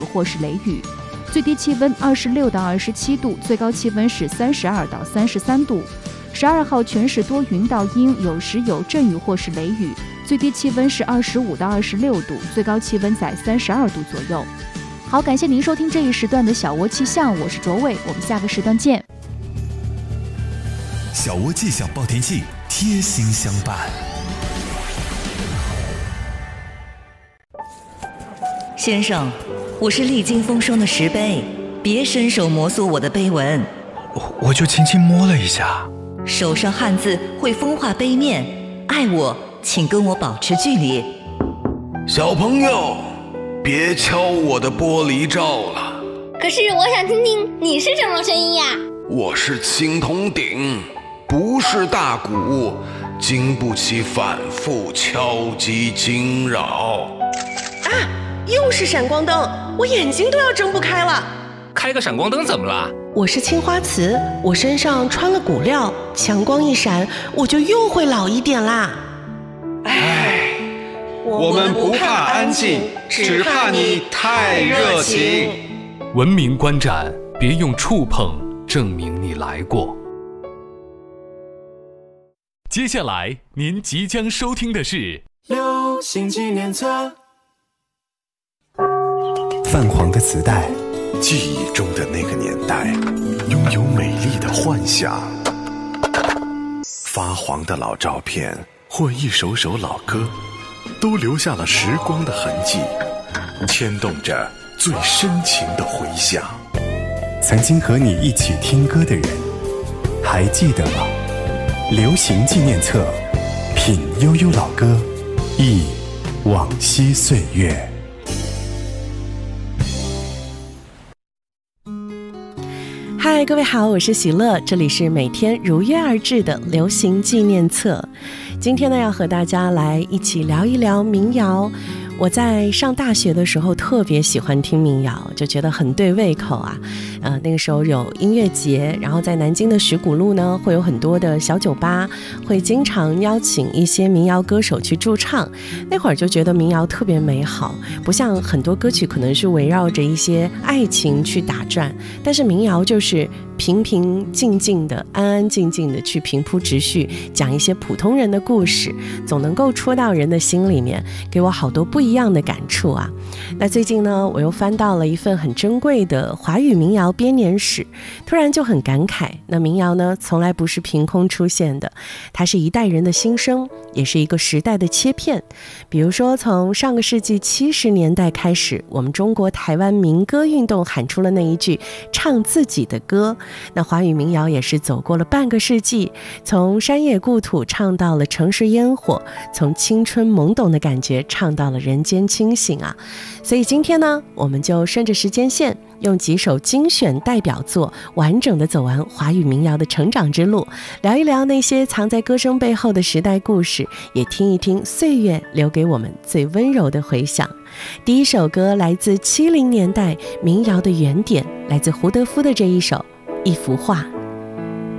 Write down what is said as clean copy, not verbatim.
或是雷雨，最低气温26到27度，最高气温是32到33度。12号全市多云到阴，有时有阵雨或是雷雨，最低气温是25到26度，最高气温在32度左右。好，感谢您收听这一时段的小窝气象，我是卓伟，我们下个时段见。 小窝气象报天气，贴心相伴。 先生，我是历经风霜的石碑，别伸手摩挲我的碑文。 我就轻轻摸了一下。 手上汗渍会风化碑面，爱我请跟我保持距离。 小朋友，别敲我的玻璃罩了。 可是我想听听你是什么声音呀？ 我是青铜鼎，不是大鼓，经不起反复敲击惊扰。 又是闪光灯，我眼睛都要睁不开了。 开个闪光灯怎么了？ 我是青花瓷，我身上穿了骨料，强光一闪，我就又会老一点啦。 我们不怕安静，只怕你太热情。 文明观展，别用触碰证明你来过。接下来您即将收听的是流行纪念册。 泛黄的磁带，记忆中的那个年代，拥有美丽的幻想。发黄的老照片或一首首老歌，都留下了时光的痕迹，牵动着最深情的回响。 曾经和你一起听歌的人，还记得吗？流行纪念册，品悠悠老歌，忆往昔岁月。 嗨，各位好，我是喜乐，这里是每天如约而至的流行纪念册。今天呢，要和大家来一起聊一聊民谣。我在上大学的时候特别喜欢听民谣，就觉得很对胃口啊。那个时候有音乐节，然后在南京的石鼓路呢，会有很多的小酒吧，会经常邀请一些民谣歌手去驻唱。那会儿就觉得民谣特别美好，不像很多歌曲可能是围绕着一些爱情去打转，但是民谣就是平平静静的、安安静静的去平铺直叙，讲一些普通人的故事，总能够戳到人的心里面，给我好多不一样的感触啊。那最近呢，我又翻到了一份很珍贵的华语民谣编年史，突然就很感慨，那民谣呢，从来不是凭空出现的，它是一代人的心声，也是一个时代的切片。比如说从上个世纪70年代开始，我们中国台湾民歌运动喊出了那一句唱自己的歌，那华语民谣也是走过了半个世纪，从山野故土唱到了城市烟火，从青春懵懂的感觉唱到了人间清醒啊。所以今天呢，我们就顺着时间线，用几首精选代表作，完整的走完华语民谣的成长之路，聊一聊那些藏在歌声背后的时代故事，也听一听岁月留给我们最温柔的回响。第一首歌来自70年代民谣的原点，来自胡德夫的这一首《一幅画》。